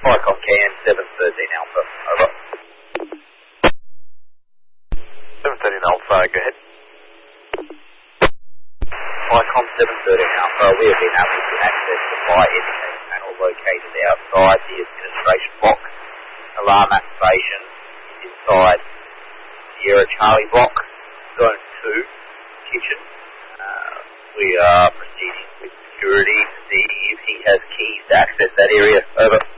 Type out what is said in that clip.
Icon Can 713 Alpha, over. 713 Alpha, go ahead. Icon 713 Alpha, we have been able to access the fire indicator panel located outside the administration box. Alarm activation is inside Sierra Charlie block, Zone 2, kitchen. We are proceeding with security to see if he has keys to access that area. Over.